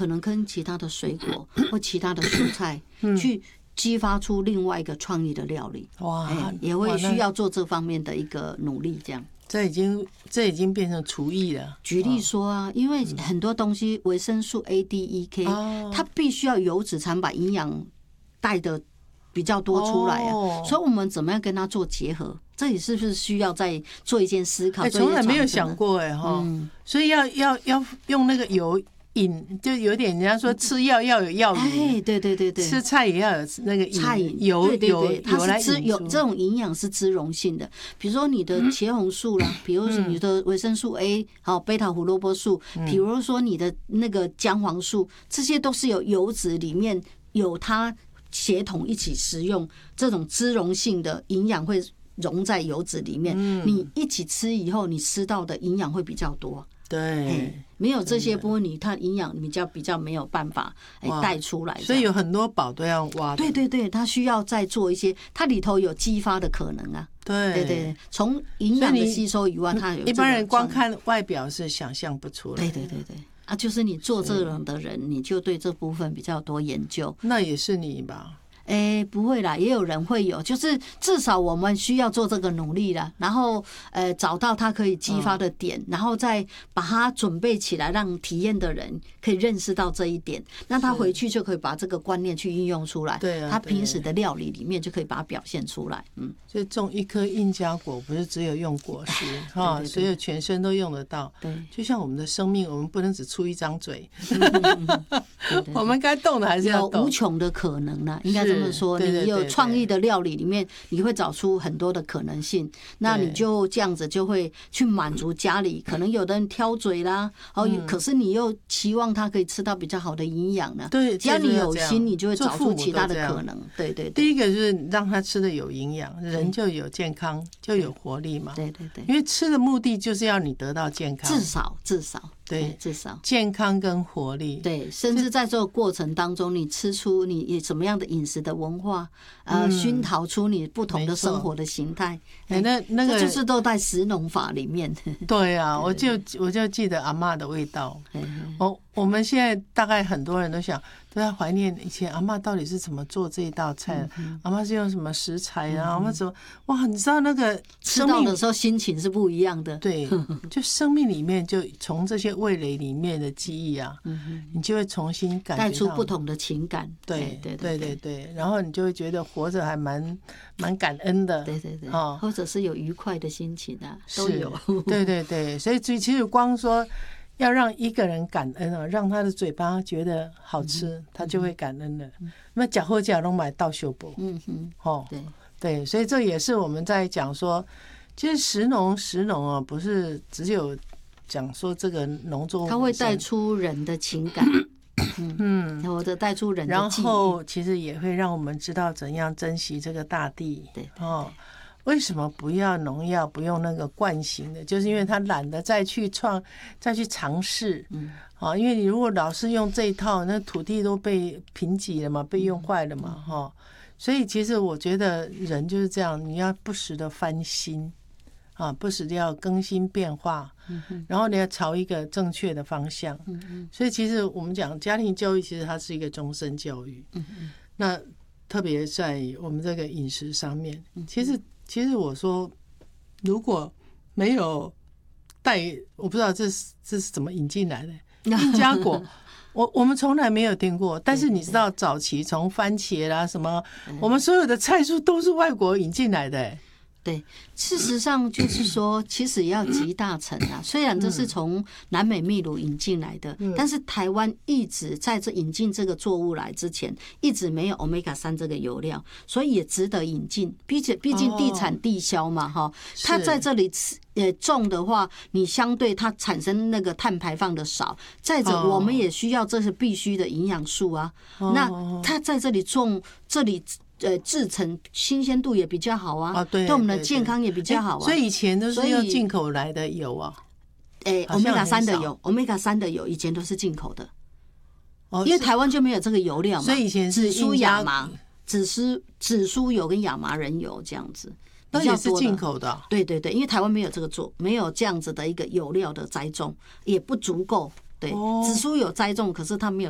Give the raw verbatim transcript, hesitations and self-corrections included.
可能跟其他的水果或其他的蔬菜去激发出另外一个创意的料理。哇，欸、也会需要做这方面的一个努力，这样。 这已经这已经变成厨艺了。 举例说啊，因为很多东西维生素 A D E K， 它必须要油脂才能把营养带的比较多出来啊，所以我们怎么样跟它做结合？这里是不是需要再做一件思考？ 从来没有想过哎哈，所以要要要用那个油。饮就有点人家说吃药要有药引， 哎，对对对对， 吃菜也要有那个菜饮， 油对对对， 油它是滋有这种营养是脂溶性的，比如说你的茄红素啦，比如说你的维生素 A， 好贝塔胡萝卜素，比如说你的那个姜黄素，这些都是有油脂里面有它协同一起食用，这种脂溶性的营养会溶在油脂里面，你一起吃以后，你吃到的营养会比较多。 对， 没有这些部分，你它营养比较比较没有办法带出来， 所以有很多宝都要挖。 对对对，它需要再做一些，它里头有激发的可能啊。 对对对，从营养的吸收以外，它有一般人光看外表是想象不出来。 对对对对，啊，就是你做这种的人，你就对这部分比较多研究。 那也是你吧？ 哎，不会啦，也有人会有，就是至少我们需要做这个努力啦，然后呃找到它可以激发的点，嗯、然后再把它准备起来，让体验的人可以认识到这一点，那他回去就可以把这个观念去运用出来， 对啊， 他平时的料理里面就可以把它表现出来。嗯， 所以种一颗印加果不是只有用果实哈，所有全身都用得到。 对， 就像我们的生命，我们不能只出一张嘴，我们该动的还是要动， 有无穷的可能呢，应该这么说。你有创意的料理里面，你会找出很多的可能性，那你就这样子就会去满足家里。可能有的人挑嘴啦，哦，可是你又期望他可以吃到比较好的营养呢。 对， 只要你有心，你就会找出其他的可能。对对， 第一个就是让他吃的有营养，人就有健康，就有活力嘛。 对对对， 因为吃的目的就是要你得到健康， 至少至少。对，至少健康跟活力。 对，甚至在这个过程当中，你吃出你什么样的饮食的文化，呃，熏陶出你不同的生活的形态。 哎，那那个就是都在食农法里面。 对啊，我就我就记得阿嬷的味道。我我们现在大概很多人都想都在怀念以前阿嬷到底是怎么做这一道菜，阿嬷是用什么食材啊？阿嬷怎么哇？你知道那个吃到的时候心情是不一样的。 对，就生命里面就从这些味蕾里面的记忆啊，你就会重新感觉到带出不同的情感。 对对对对对，然后你就会觉得活着还蛮蛮感恩的。 对对对，哦，或者是有愉快的心情啊，都有。 对对对，所以其实光说要让一个人感恩啊，让他的嘴巴觉得好吃，他就会感恩了。那假货假拢买到修补，嗯哼，哦，对对，所以这也是我们在讲说，其实食农食农啊，不是只有讲说这个农作物， 它会带出人的情感，嗯，或者带出人的记忆， 然后其实也会让我们知道怎样珍惜这个大地， 对哦。为什么不要农药，不用那个惯性的？就是因为他懒得再去创、再去尝试。嗯，啊，因为你如果老是用这一套，那土地都被贫瘠了嘛，被用坏了嘛，哈。所以其实我觉得人就是这样，你要不时的翻新，啊，不时的要更新变化，然后你要朝一个正确的方向。所以其实我们讲家庭教育，其实它是一个终身教育。那特别在我们这个饮食上面，其实。其实我说，如果没有带，我不知道这是这是怎么引进来的印加果，我我们从来没有听过。但是你知道，早期从番茄啦什么，我们所有的菜蔬都是外国引进来的、欸。 对，事实上就是说，其实也要集大成啊。虽然这是从南美秘鲁引进来的，但是台湾一直在这引进这个作物来之前，一直没有 欧米伽三 这个油料，所以也值得引进。毕竟毕竟地产地销嘛，哈，它在这里呃种的话，你相对它产生那个碳排放的少。再者，我们也需要这是必须的营养素啊。那它在这里种，这里。呃，制成新鲜度也比较好啊， 哦、对, 对我们的健康也比较好啊。 所以以前都是用进口来的油啊， 诶 ，欧米伽三的油，欧米伽三的油以前都是进口的，哦，因为台湾就没有这个油料嘛， 所以以前是紫苏亚麻、紫苏紫苏油跟亚麻仁油这样子， 那也是进口的、啊。 对对对，因为台湾没有这个做，没有这样子的一个油料的栽种，也不足够。对，紫苏有栽种，可是它没有。